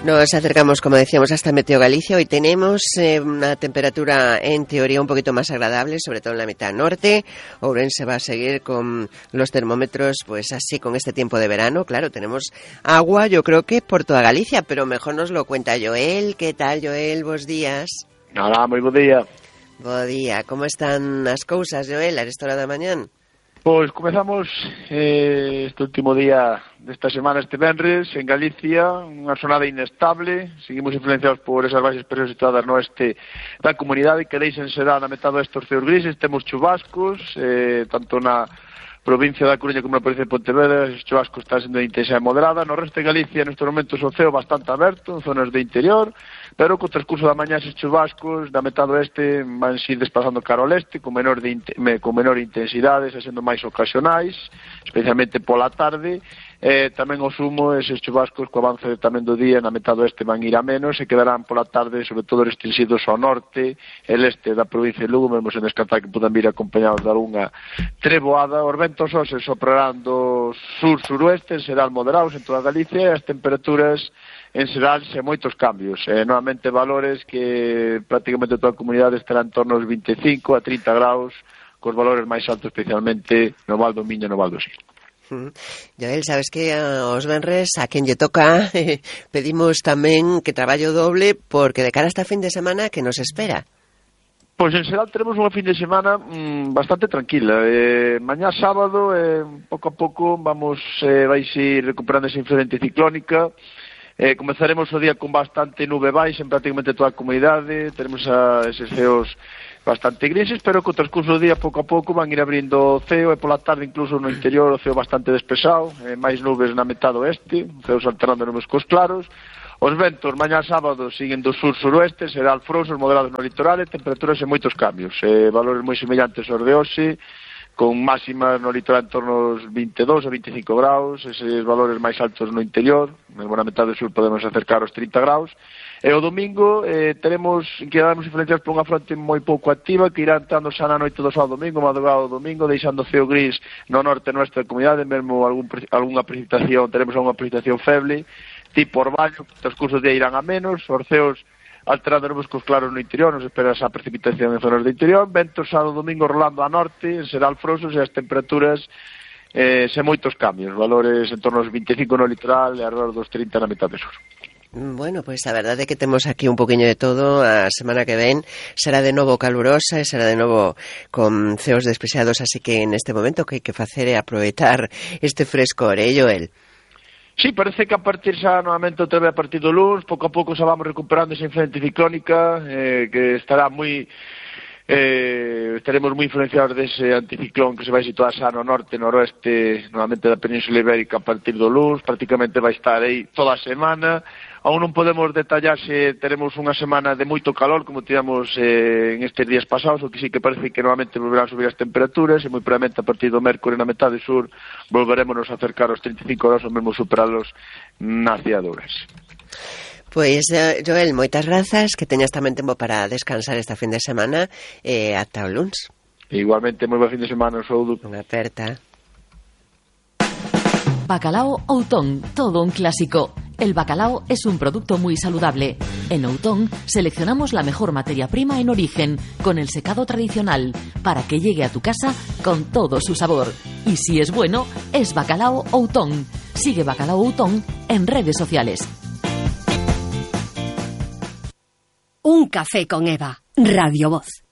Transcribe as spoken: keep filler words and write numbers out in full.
Nos acercamos, como decíamos, hasta Meteo Galicia. Hoy tenemos eh, una temperatura en teoría un poquito más agradable, sobre todo en la mitad norte. Ourense va a seguir con los termómetros, pues así, con este tiempo de verano. Claro, tenemos agua, yo creo que por toda Galicia, pero mejor nos lo cuenta Joel. ¿Qué tal, Joel? Bos días. Hola, moi bo día. Bo día. Como están as cousas, Joel, a esta hora da mañán? Pois comezamos eh, este último día desta semana, este venres, en Galicia, unha xornada inestable. Seguimos influenciados por esas baixas presións situadas no oeste da comunidade, que deixen será na metade oeste os ceos grises. Temos chubascos, eh, tanto na provincia da Coruña como na provincia de Pontevedra. Os chubascos están sendo de intensidade moderada. No resto de Galicia, nestes momentos, o ceo bastante aberto, en zonas de interior, pero co transcurso da mañá eses chubascos da metade oeste van ir desplazando cara ao leste con menor, de, con menor intensidade, sendo máis ocasionais, especialmente pola tarde. Eh, tamén o sumo, eses chubascos co avance tamén do día na metade oeste van ir a menos e quedarán pola tarde sobre todo restringidos ao norte e leste da provincia de Lugo, mesmo sen descartar que podan vir acompañados de algunha treboada. Os ventos hoxe soprarán do sur-suroeste, en xeral moderados en toda Galicia, e as temperaturas en xeral sen moitos cambios, eh, normalmente valores que prácticamente toda a comunidade estará en torno aos vinte e cinco a trinta graus, cos valores máis altos especialmente no Val do Miño e no Val do Sil. Mm. Joel, sabes que uh, os venres a quen lle toca eh, pedimos tamén que traballo doble, porque de cara a esta fin de semana que nos espera? Pois en xeral teremos unha fin de semana mmm, bastante tranquila. Eh, mañá sábado, eh, pouco a pouco vamos eh, vais ir recuperando esa influencia anticiclónica. Eh, comezaremos o día con bastante nube baixa en prácticamente toda a comunidade. Teremos a eses ceos bastante grises, pero co transcurso do día pouco a pouco van ir abrindo o ceo, e pola tarde incluso no interior o ceo bastante despexado, eh, máis nubes na metade oeste, ceos alternando nubes cos claros. Os ventos mañá sábado siguen do sur-suroeste, será alfrosos, moderados no litoral, e temperaturas en moitos cambios, eh, valores moi semellantes aos de hoxe, con máximas no litoral en torno aos vinte e dous a vinte e cinco graus, eses valores máis altos no interior, mesmo na metade sur podemos acercar aos trinta graus, e o domingo eh, teremos, quedaremos influenciados por unha fronte moi pouco activa, que irá entrando xa na noite do sábado domingo, madrugada do domingo, deixando o ceo gris no norte da nosa comunidade, mesmo algún, algunha precipitación, teremos algunha precipitación feble, tipo orvallo, que os cursos de irán a menos, os ceos alterando cos claros no interior, nos espera esa precipitación en zonas de interior, ventos sábado domingo rolando a norte, en xeral frosos, e as temperaturas eh, sen moitos cambios, valores en torno aos vinte e cinco no litoral e alrededor dos trinta na metade sur. Bueno, pois pues a verdade é que temos aquí un poquinho de todo. A semana que ven será de novo calurosa e será de novo con ceos despexados, así que en este momento que hai que facer é aproveitar este frescor, eh, Joel? Sí, parece que a partir xa novamente outra vez a partir do luns, pouco a pouco xa vamos recuperando esa influencia anticiclónica, eh, que estará moi eh, estaremos moi influenciados dese anticiclón que se vai situar xa no norte, noroeste, novamente da Península Ibérica a partir do luns, prácticamente vai estar aí toda a semana. Aún non podemos detallar se teremos unha semana de moito calor, como tivemos eh, en estes días pasados, o que sí que parece que novamente volverán a subir as temperaturas, e moi probablemente a partir do mércore na metade sur volveremos a acercar aos trinta e cinco graus, ou mesmo superalos nas ciaduras. Pois, eh, Joel, moitas grazas, que teñas tamén tempo para descansar esta fin de semana, e eh, ata o luns. Igualmente, moi bo fin de semana, saúdo. Unha aperta. Bacalao Outón, todo un clásico. El bacalao es un producto muy saludable. En Outón seleccionamos la mejor materia prima en origen, con el secado tradicional, para que llegue a tu casa con todo su sabor. Y si es bueno, es Bacalao Outón. Sigue Bacalao Outón en redes sociales. Un café con Eva, Radio Voz.